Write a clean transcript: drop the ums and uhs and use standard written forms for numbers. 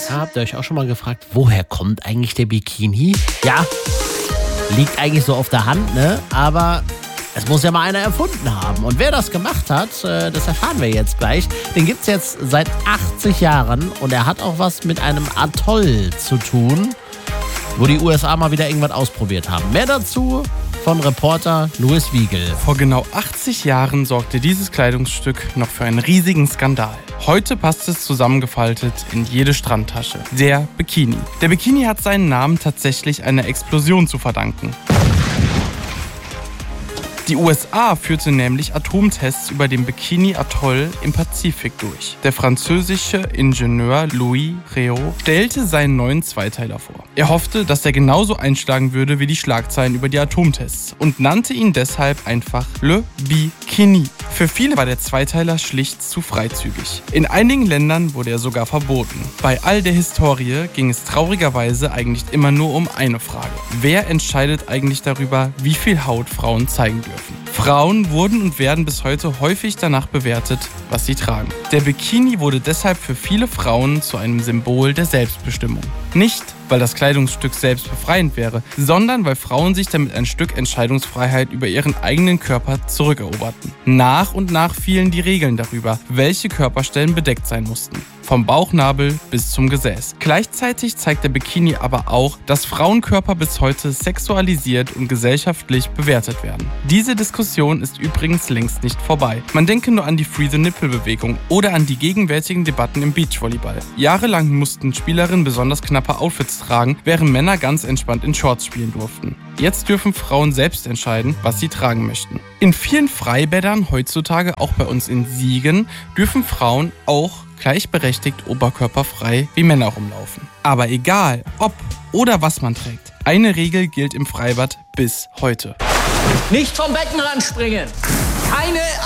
Ja, habt ihr euch auch schon mal gefragt, woher kommt eigentlich der Bikini? Ja, liegt eigentlich so auf der Hand, ne? Aber es muss ja mal einer erfunden haben. Und wer das gemacht hat, das erfahren wir jetzt gleich. Den gibt es jetzt seit 80 Jahren und er hat auch was mit einem Atoll zu tun, wo die USA mal wieder irgendwas ausprobiert haben. Mehr dazu von Reporter Louis Wiegel. Vor genau 80 Jahren sorgte dieses Kleidungsstück noch für einen riesigen Skandal. Heute passt es zusammengefaltet in jede Strandtasche. Der Bikini. Der Bikini hat seinen Namen tatsächlich einer Explosion zu verdanken. Die USA führte nämlich Atomtests über den Bikini-Atoll im Pazifik durch. Der französische Ingenieur Louis Réau stellte seinen neuen Zweiteiler vor. Er hoffte, dass er genauso einschlagen würde wie die Schlagzeilen über die Atomtests und nannte ihn deshalb einfach Le Bikini. Für viele war der Zweiteiler schlicht zu freizügig. In einigen Ländern wurde er sogar verboten. Bei all der Historie ging es traurigerweise eigentlich immer nur um eine Frage. Wer entscheidet eigentlich darüber, wie viel Haut Frauen zeigen dürfen? Frauen wurden und werden bis heute häufig danach bewertet, was sie tragen. Der Bikini wurde deshalb für viele Frauen zu einem Symbol der Selbstbestimmung. Nicht, weil das Kleidungsstück selbst befreiend wäre, sondern weil Frauen sich damit ein Stück Entscheidungsfreiheit über ihren eigenen Körper zurückeroberten. Nach und nach fielen die Regeln darüber, welche Körperstellen bedeckt sein mussten. Vom Bauchnabel bis zum Gesäß. Gleichzeitig zeigt der Bikini aber auch, dass Frauenkörper bis heute sexualisiert und gesellschaftlich bewertet werden. Diese Diskussion ist übrigens längst nicht vorbei. Man denke nur an die Free-the-Nipple-Bewegung oder an die gegenwärtigen Debatten im Beachvolleyball. Jahrelang mussten Spielerinnen besonders knappe Outfits tragen, während Männer ganz entspannt in Shorts spielen durften. Jetzt dürfen Frauen selbst entscheiden, was sie tragen möchten. In vielen Freibädern heutzutage, auch bei uns in Siegen, dürfen Frauen auch gleichberechtigt oberkörperfrei wie Männer rumlaufen. Aber egal, ob oder was man trägt, eine Regel gilt im Freibad bis heute. Nicht vom Beckenrand springen. Keine